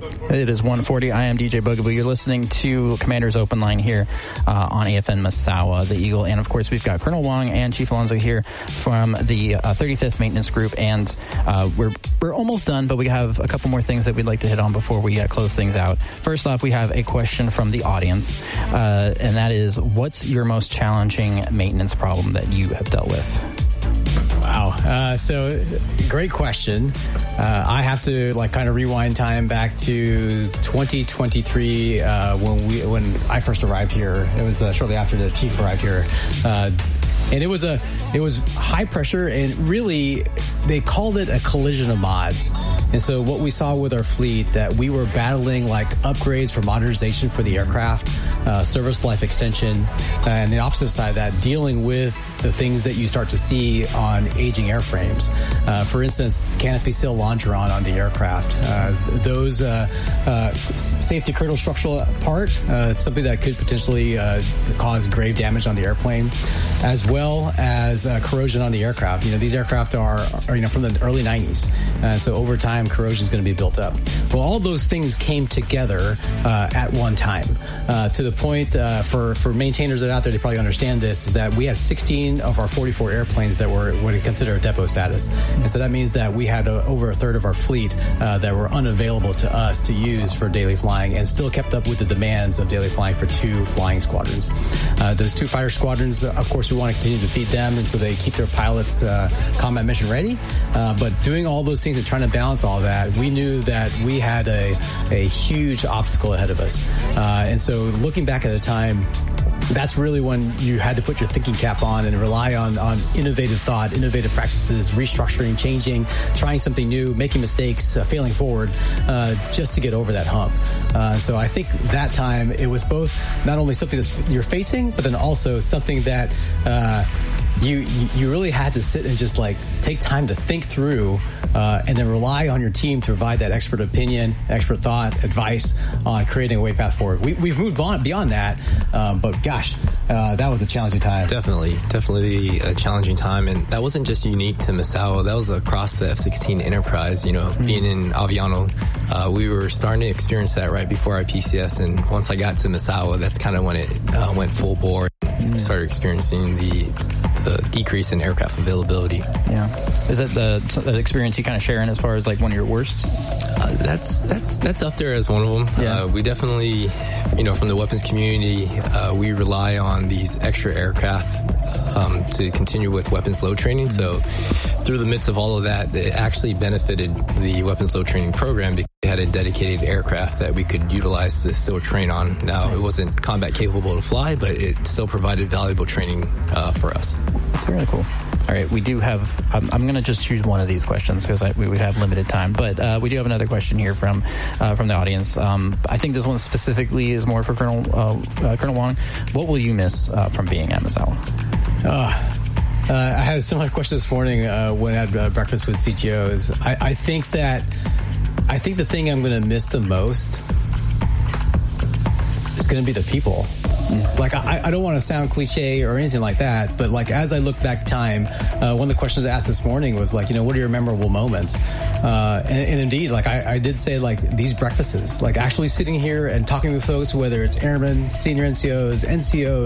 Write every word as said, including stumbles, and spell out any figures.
It is one forty. I am D J Boogaboo. You're listening to Commander's Open Line here uh, on A F N Misawa, the Eagle. And, of course, we've got Colonel Wong and Chief Alonso here from the uh, thirty-fifth Maintenance Group. And uh, we're we're almost done, but we have a couple more things that we'd like to hit on before we uh, close things out. First off, we have a question from the audience, uh, and that is, what's your most challenging maintenance problem that you have dealt with? Wow. Uh, so great question. Uh, I have to like kind of rewind time back to twenty twenty-three uh, when we when I first arrived here. It was uh, shortly after the chief arrived here. Uh, And it was a, it was high pressure, and really, they called it a collision of mods. And so what we saw with our fleet, that we were battling like upgrades for modernization for the aircraft, uh, service life extension, uh, and the opposite side of that, dealing with the things that you start to see on aging airframes. Uh, for instance, canopy sill longeron on the aircraft. Uh, those uh, uh, safety critical structural part, uh, it's something that could potentially uh, cause grave damage on the airplane, as well as uh, corrosion on the aircraft. You know, these aircraft are, are you know, from the early nineties. And so over time, corrosion is going to be built up. Well, all those things came together uh, at one time uh, to the point uh, for, for maintainers that are out there, they probably understand this, is that we had sixteen of our forty-four airplanes that were what we consider a depot status. And so that means that we had a, over a third of our fleet uh, that were unavailable to us to use for daily flying, and still kept up with the demands of daily flying for two flying squadrons. Uh, those two fighter squadrons, of course, we want to continue to feed them, and so they keep their pilots uh, combat mission ready. Uh, but doing all those things and trying to balance all that, we knew that we had a, a huge obstacle ahead of us. Uh, and so looking back at the time, that's really when you had to put your thinking cap on and rely on, on innovative thought, innovative practices, restructuring, changing, trying something new, making mistakes, uh, failing forward, uh, just to get over that hump. Uh, so I think that time it was both not only something that you're facing, but then also something that uh, you you really had to sit and just like take time to think through, uh, and then rely on your team to provide that expert opinion, expert thought, advice on creating a way path forward. We, we've moved on beyond that, um, but gosh, uh, that was a challenging time. Definitely, definitely a challenging time, and that wasn't just unique to Misawa. That was across the F sixteen Enterprise. You know, mm-hmm. being in Aviano, uh, we were starting to experience that right before I P C S, and once I got to Misawa, that's kind of when it uh, went full bore. Mm-hmm. Started experiencing the the decrease in aircraft availability. Yeah, is that the, the experience you kind of sharing as far as like one of your worst? Uh, that's that's that's up there as one of them. Yeah. Uh, we definitely, you know, from the weapons community, uh, we rely on these extra aircraft um, to continue with weapons load training. Mm-hmm. So through the midst of all of that, it actually benefited the weapons load training program because we had a dedicated aircraft that we could utilize to still train on. Now, nice. It wasn't combat capable to fly, but it still provided valuable training uh, for us. That's really cool. All right, we do have, um, I'm going to just choose one of these questions because we, we have limited time, but uh, we do have another question here from uh, from the audience. Um, I think this one specifically is more for Colonel uh, uh, Colonel Wong. What will you miss uh, from being at Misawa? Uh, uh, I had a similar question this morning uh, when I had uh, breakfast with C T Os. I, I think that, I think the thing I'm going to miss the most is going to be the people. Like, I, I don't want to sound cliche or anything like that, but like, as I look back time, uh, one of the questions I asked this morning was like, you know, what are your memorable moments? Uh, and, and indeed, like, I, I did say like these breakfasts, like actually sitting here and talking with folks, whether it's airmen, senior N C Os, N C Os,